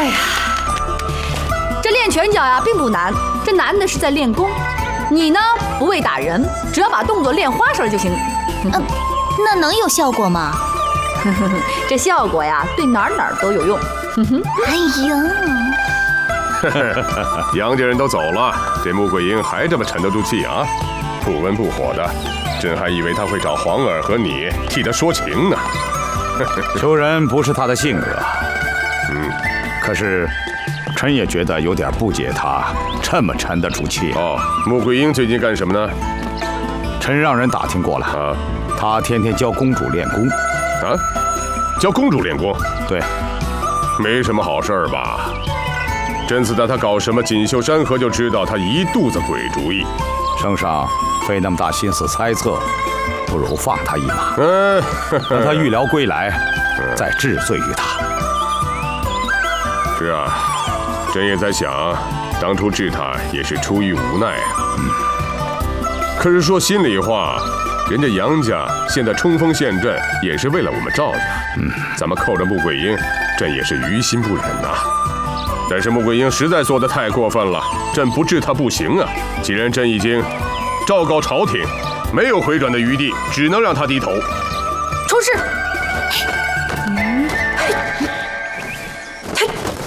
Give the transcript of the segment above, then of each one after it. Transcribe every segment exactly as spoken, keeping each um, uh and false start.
哎呀，这练拳脚呀并不难，这难的是在练功。你呢不为打人，只要把动作练花哨就行。 嗯、呃，那能有效果吗？ 这效果呀，对哪儿哪儿都有用。 哎呀， 杨家人都走了，这穆桂英还这么沉得住气啊？不温不火的，朕还以为他会找皇儿和你替他说情呢。 求人不是他的性格， 嗯， 可是臣也觉得有点不解他这么沉得住气。 哦，穆桂英最近干什么呢？ 臣让人打听过了啊， 她天天教公主练功。 啊，教公主练功？ 对， 没什么好事儿吧？朕自打他搞什么锦绣山河，就知道他一肚子鬼主意。 圣上费那么大心思猜测，不如放他一马， 嗯， 等他预疗归来，再治罪于他。 是啊，朕也在想，当初治他也是出于无奈啊。嗯。可是说心里话，人家杨家现在冲锋陷阵，也是为了我们赵家。嗯，咱们扣着穆桂英，朕也是于心不忍呐。但是穆桂英实在做得太过分了，朕不治她不行啊。既然朕已经昭告朝廷，没有回转的余地，只能让她低头。 出事！嗯，嘿，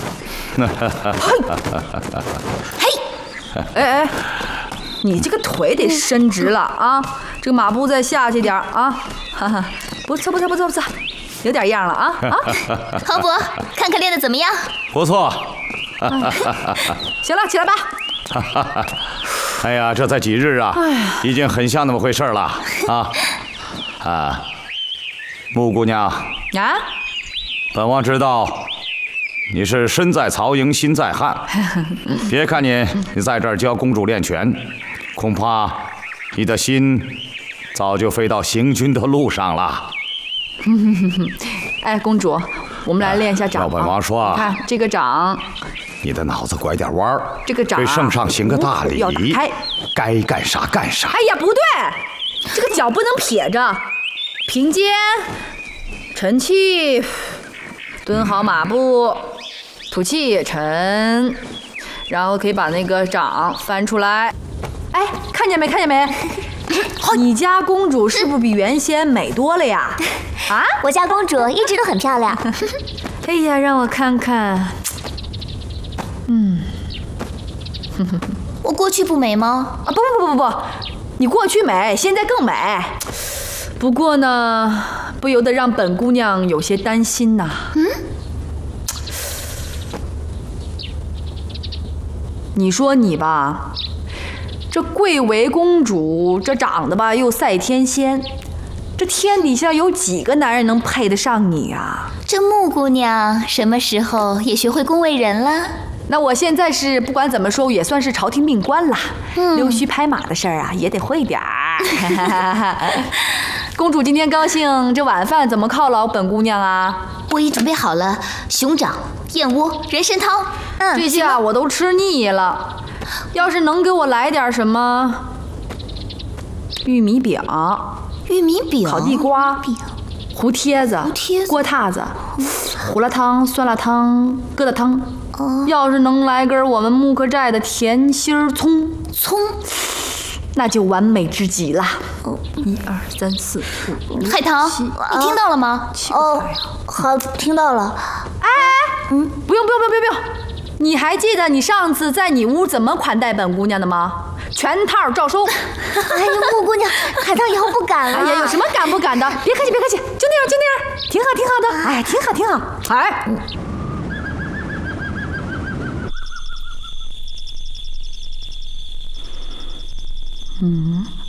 嘿，嘿，哎哎，你这个腿得伸直了啊！这个马步再下去点啊！哈哈，不错不错不错不错，有点样了啊啊！ 皇伯，看看练得怎么样？ 不错。 行了，起来吧。 哎呀，这才几日啊，已经很像那么回事了啊啊！穆姑娘啊， 本王知道你是身在曹营心在汉，别看你你在这儿教公主练拳，恐怕你的心早就飞到行军的路上了。 哎，公主，我们来练一下掌。 要本王说啊， 看这个掌。 你的脑子拐点弯儿， 这个掌、啊、 对圣上行个大礼，该干啥干啥。 哎呀，不对，这个脚不能撇着，平肩，沉气，蹲好马步，吐气沉，然后可以把那个掌翻出来。哎，看见没？看见没？你家公主是不是比原先美多了呀？啊， 我家公主一直都很漂亮。 哎呀，让我看看。嗯， 我过去不美吗？ 啊，不不不不不，你过去美，现在更美。不过呢，不由得让本姑娘有些担心呐。嗯，你说你吧，这贵为公主，这长得吧又赛天仙，这天底下有几个男人能配得上你啊？ 这穆姑娘什么时候也学会恭维人了？ 那我现在是不管怎么说也算是朝廷命官啦， 嗯、 溜须拍马的事儿啊也得会点儿。公主今天高兴，这晚饭怎么犒劳本姑娘啊？ 我已准备好了熊掌、燕窝、人参汤， 嗯，这些啊我都吃腻了。要是能给我来点什么玉米饼、 玉米饼、 烤地瓜、胡贴子、锅塌子、胡辣汤、酸辣汤、疙瘩汤。哦、要是能来根我们木克寨的甜心葱葱， 那就完美至极了。哦，一二三四五六海棠，你听到了吗？ 哦， 好，听到了。 哎，嗯，不用不用不用不用不用，你还记得你上次在你屋怎么款待本姑娘的吗？全套照收。 哎呀，穆姑娘，海棠以后不敢了。 哎呀，有什么敢不敢的？别客气别客气，就那样就那样，挺好挺好的。哎，挺好挺好。哎。嗯。